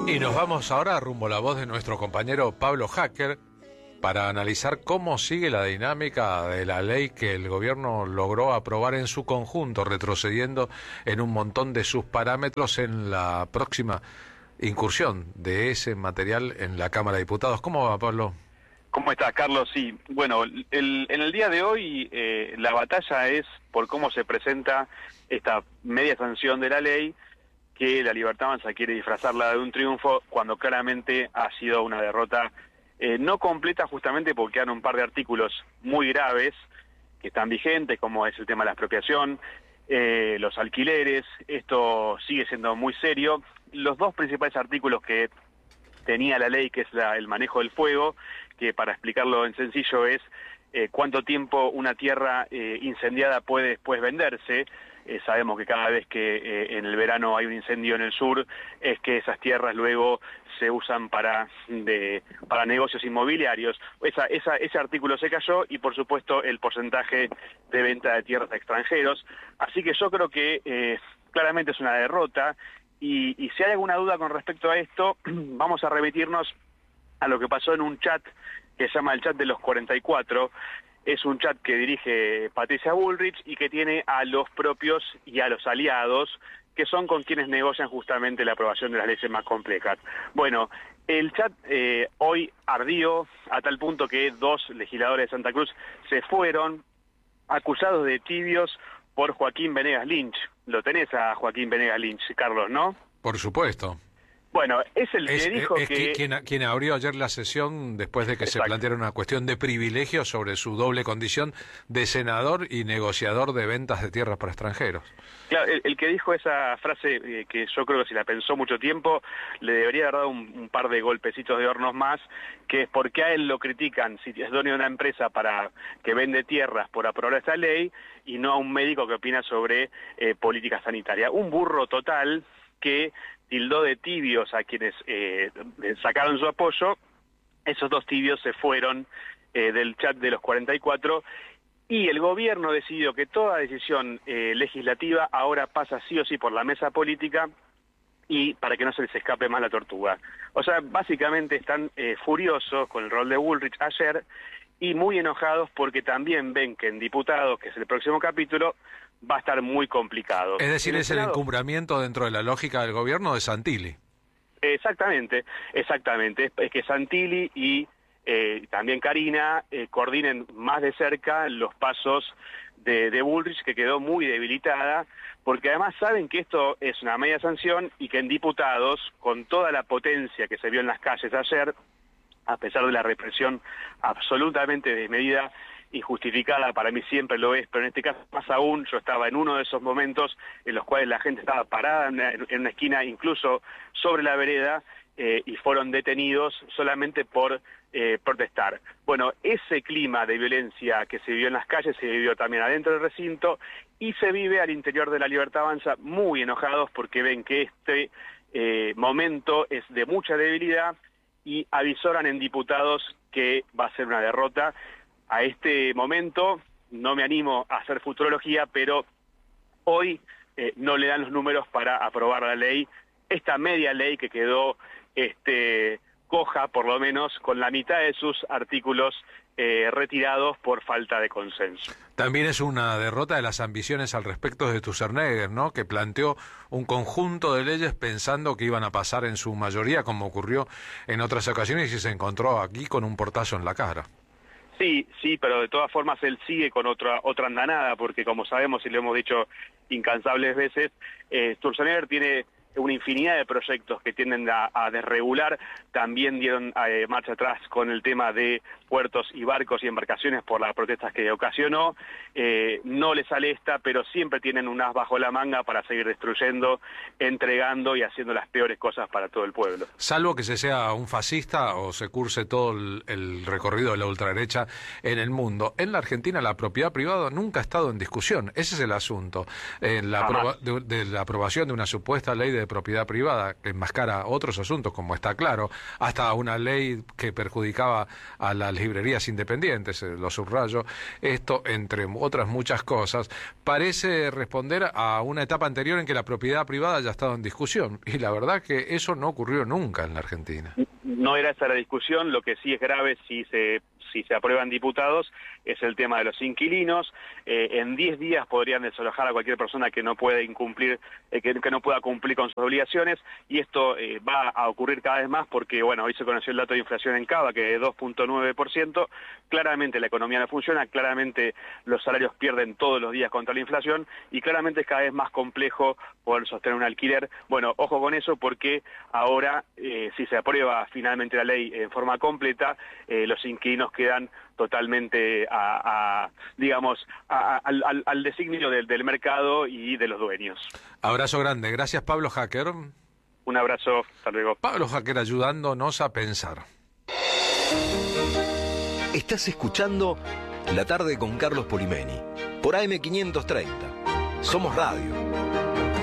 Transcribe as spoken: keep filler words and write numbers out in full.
Y nos vamos ahora rumbo a la voz de nuestro compañero Pablo Hacker para analizar cómo sigue la dinámica de la ley que el gobierno logró aprobar en su conjunto, retrocediendo en un montón de sus parámetros en la próxima incursión de ese material en la Cámara de Diputados. ¿Cómo va, Pablo? ¿Cómo estás, Carlos? Sí, bueno, el, en el día de hoy eh, la batalla es por cómo se presenta esta media sanción de la ley, que la Libertad Avanza quiere disfrazarla de un triunfo cuando claramente ha sido una derrota eh, no completa, justamente porque quedan un par de artículos muy graves que están vigentes, como es el tema de la expropiación, eh, los alquileres. Esto sigue siendo muy serio. Los dos principales artículos que tenía la ley, que es la, el manejo del fuego, que para explicarlo en sencillo es eh, cuánto tiempo una tierra eh, incendiada puede después venderse. Eh, sabemos que cada vez que eh, en el verano hay un incendio en el sur, es que esas tierras luego se usan para de, para negocios inmobiliarios. Esa, esa, ese artículo se cayó y, por supuesto, el porcentaje de venta de tierras a extranjeros. Así que yo creo que eh, claramente es una derrota. Y, y si hay alguna duda con respecto a esto, vamos a remitirnos a lo que pasó en un chat que se llama el chat de los cuarenta y cuatro. Es un chat que dirige Patricia Bullrich y que tiene a los propios y a los aliados, que son con quienes negocian justamente la aprobación de las leyes más complejas. Bueno, el chat eh, hoy ardió a tal punto que dos legisladores de Santa Cruz se fueron acusados de tibios por Joaquín Venegas Lynch. Lo tenés a Joaquín Venegas Lynch, Carlos, ¿no? Por supuesto. Bueno, es el es, que dijo es que... Quien, quien abrió ayer la sesión después de que Exacto. se planteara una cuestión de privilegio sobre su doble condición de senador y negociador de ventas de tierras para extranjeros. Claro, el, el que dijo esa frase, eh, que yo creo que si la pensó mucho tiempo, le debería haber dado un, un par de golpecitos de hornos más, que es porque a él lo critican si es dueño de una empresa para que vende tierras por aprobar esta ley, y no a un médico que opina sobre eh, política sanitaria. Un burro total que tildó de tibios a quienes eh, sacaron su apoyo. Esos dos tibios se fueron eh, del chat de los cuarenta y cuatro, y el gobierno decidió que toda decisión eh, legislativa ahora pasa sí o sí por la mesa política, y para que no se les escape más la tortuga. O sea, básicamente están eh, furiosos con el rol de Bullrich ayer y muy enojados porque también ven que en diputados, que es el próximo capítulo, va a estar muy complicado. Es decir, el es el Senado... encumbramiento dentro de la lógica del gobierno de Santilli. Exactamente, exactamente. Es, es que Santilli y eh, también Karina eh, coordinen más de cerca los pasos de, de Bullrich, que quedó muy debilitada, porque además saben que esto es una media sanción y que en diputados, con toda la potencia que se vio en las calles ayer, a pesar de la represión absolutamente desmedida y justificada, para mí siempre lo es, pero en este caso más aún, yo estaba en uno de esos momentos en los cuales la gente estaba parada en una, en una esquina, incluso sobre la vereda, eh, y fueron detenidos solamente por eh, protestar. Bueno, ese clima de violencia que se vivió en las calles se vivió también adentro del recinto, y se vive al interior de la Libertad Avanza muy enojados porque ven que este eh, momento es de mucha debilidad, y avisoran en diputados que va a ser una derrota. A este momento no me animo a hacer futurología, pero hoy eh, no le dan los números para aprobar la ley, esta media ley que quedó este, coja, por lo menos, con la mitad de sus artículos eh, retirados por falta de consenso. También es una derrota de las ambiciones al respecto de Sturzenegger, ¿no?, que planteó un conjunto de leyes pensando que iban a pasar en su mayoría, como ocurrió en otras ocasiones, y se encontró aquí con un portazo en la cara. Sí, sí, pero de todas formas él sigue con otra otra andanada, porque como sabemos y lo hemos dicho incansables veces, eh, Sturzenegger tiene una infinidad de proyectos que tienden a, a desregular. También dieron eh, marcha atrás con el tema de puertos y barcos y embarcaciones por las protestas que ocasionó. Eh, no le sale esta, pero siempre tienen un as bajo la manga para seguir destruyendo, entregando y haciendo las peores cosas para todo el pueblo. Salvo que se sea un fascista o se curse todo el, el recorrido de la ultraderecha en el mundo. En la Argentina la propiedad privada nunca ha estado en discusión. Ese es el asunto. Eh, la aproba de, de la aprobación de una supuesta ley de de propiedad privada, que enmascara otros asuntos, como está claro, hasta una ley que perjudicaba a las librerías independientes, eh, lo subrayo, esto, entre otras muchas cosas, parece responder a una etapa anterior en que la propiedad privada ya ha estado en discusión, y la verdad que eso no ocurrió nunca en la Argentina. No era esa la discusión, lo que sí es grave si se si se aprueban diputados es el tema de los inquilinos. Eh, en diez días podrían desalojar a cualquier persona que no pueda incumplir, eh, que, que no pueda cumplir con sus obligaciones, y esto eh, va a ocurrir cada vez más porque, bueno, hoy se conoció el dato de inflación en Cava, que es de dos punto nueve por ciento, claramente la economía no funciona, claramente los salarios pierden todos los días contra la inflación, y claramente es cada vez más complejo poder sostener un alquiler. Bueno, ojo con eso, porque ahora, eh, si se aprueba finalmente la ley en forma completa, eh, los inquilinos quedan totalmente a, a digamos, a, a, al, al designio del, del mercado y de los dueños. Abrazo grande. Gracias, Pablo Hacker. Un abrazo. Hasta luego. Pablo Hacker ayudándonos a pensar. Estás escuchando La Tarde con Carlos Polimeni por A M quinientos treinta. Somos Radio.